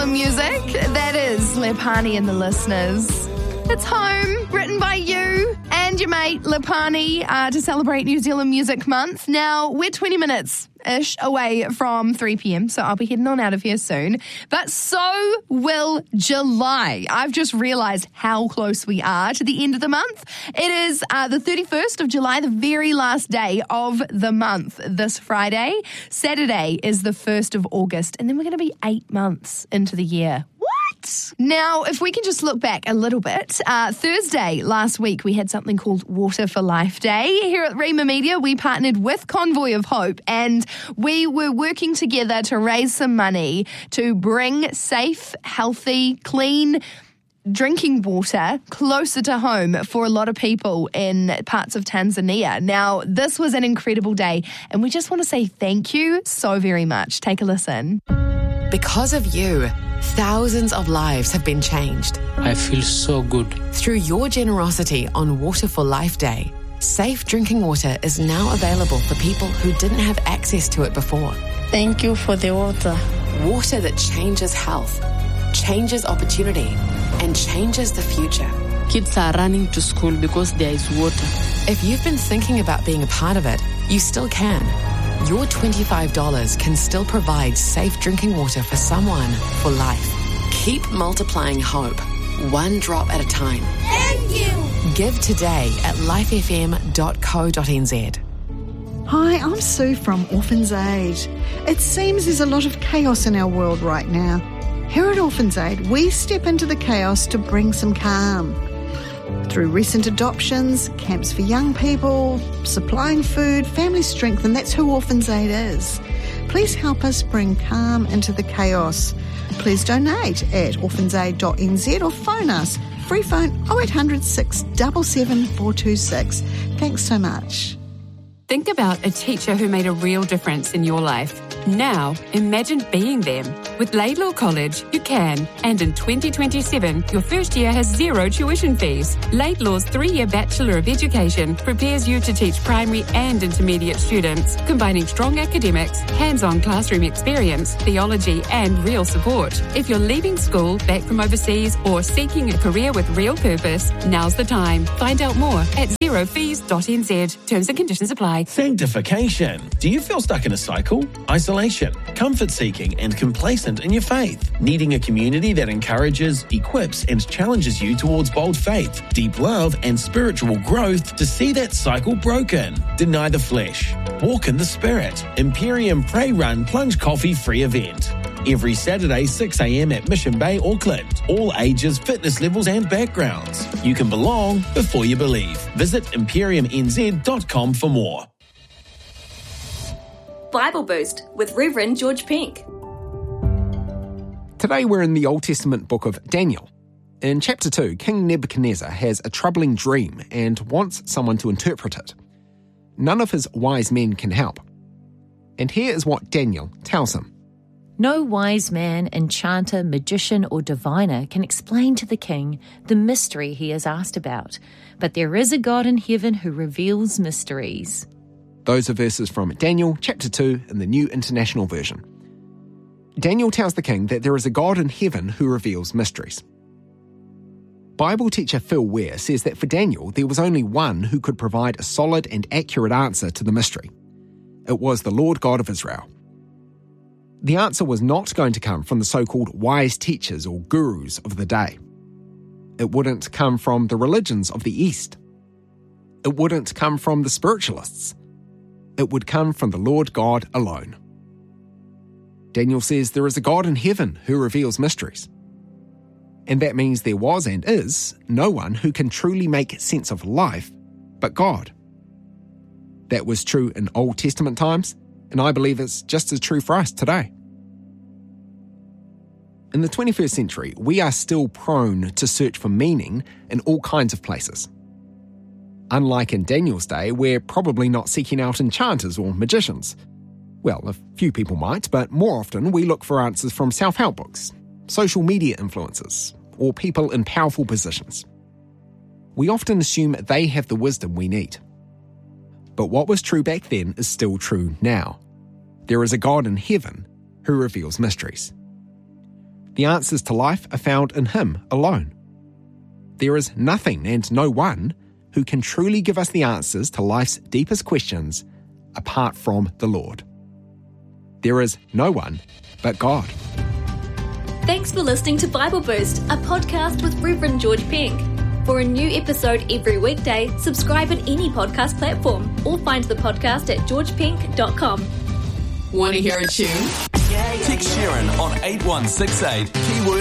Zealand music. That is Lepani and the Listeners. It's Home, written by you and your mate Lepani to celebrate New Zealand Music Month. Now, we're 20 minutes-ish away from 3 p.m, so I'll be heading on out of here soon. But so will July. I've just realised how close we are to the end of the month. It is the 31st of July, the very last day of the month this Friday. Saturday is the 1st of August, and then we're going to be 8 months into the year. Now, if we can just look back a little bit, Thursday last week we had something called Water for Life Day. Here at Rima Media, we partnered with Convoy of Hope and we were working together to raise some money to bring safe, healthy, clean drinking water closer to home for a lot of people in parts of Tanzania. Now, this was an incredible day and we just want to say thank you so very much. Take a listen. Because of you, thousands of lives have been changed. I feel so good. Through your generosity on Water for Life Day, safe drinking water is now available for people who didn't have access to it before. Thank you for the water. Water that changes health, changes opportunity, and changes the future. Kids are running to school because there is water. If you've been thinking about being a part of it, you still can. Your $25 can still provide safe drinking water for someone for life. Keep multiplying hope, one drop at a time. Thank you. Give today at lifefm.co.nz. Hi, I'm Sue from Orphans Aid. It seems there's a lot of chaos in our world right now. Here at Orphans Aid, we step into the chaos to bring some calm. Through recent adoptions, camps for young people, supplying food, family strength, and that's who Orphans Aid is. Please help us bring calm into the chaos. Please donate at orphansaid.nz or phone us. Free phone 0800 677 426. Thanks so much. Think about a teacher who made a real difference in your life. Now, imagine being them. With Laidlaw College, you can. And in 2027, your first year has zero tuition fees. Laidlaw's 3-year Bachelor of Education prepares you to teach primary and intermediate students, combining strong academics, hands-on classroom experience, theology, and real support. If you're leaving school, back from overseas, or seeking a career with real purpose, now's the time. Find out more at zerofees.nz. Terms and conditions apply. Sanctification. Do you feel stuck in a cycle? Isolation, comfort-seeking, and complacent in your faith? Needing a community that encourages, equips, and challenges you towards bold faith, deep love, and spiritual growth to see that cycle broken? Deny the flesh. Walk in the Spirit. Imperium Pray Run Plunge Coffee free event. Every Saturday, 6 a.m. at Mission Bay, Auckland. All ages, fitness levels, and backgrounds. You can belong before you believe. Visit imperiumnz.com for more. Bible Boost with Reverend George Pink. Today we're in the Old Testament book of Daniel. In chapter 2, King Nebuchadnezzar has a troubling dream and wants someone to interpret it. None of his wise men can help. And here is what Daniel tells him. No wise man, enchanter, magician, or diviner can explain to the king the mystery he is asked about, but there is a God in heaven who reveals mysteries. Those are verses from Daniel chapter 2 in the New International Version. Daniel tells the king that there is a God in heaven who reveals mysteries. Bible teacher Phil Ware says that for Daniel, there was only one who could provide a solid and accurate answer to the mystery. It was the Lord God of Israel. The answer was not going to come from the so-called wise teachers or gurus of the day. It wouldn't come from the religions of the East. It wouldn't come from the spiritualists. It would come from the Lord God alone. Daniel says there is a God in heaven who reveals mysteries. And that means there was and is no one who can truly make sense of life but God. That was true in Old Testament times, and I believe it's just as true for us today. In the 21st century, we are still prone to search for meaning in all kinds of places. Unlike in Daniel's day, we're probably not seeking out enchanters or magicians. Well, a few people might, but more often we look for answers from self-help books, social media influencers, or people in powerful positions. We often assume they have the wisdom we need. But what was true back then is still true now. There is a God in heaven who reveals mysteries. The answers to life are found in Him alone. There is nothing and no one who can truly give us the answers to life's deepest questions apart from the Lord. There is no one but God. Thanks for listening to Bible Boost, a podcast with Reverend George Pink. For a new episode every weekday, subscribe in any podcast platform or find the podcast at georgepink.com. Want to hear a tune? Text Sharon on 8168. Keyword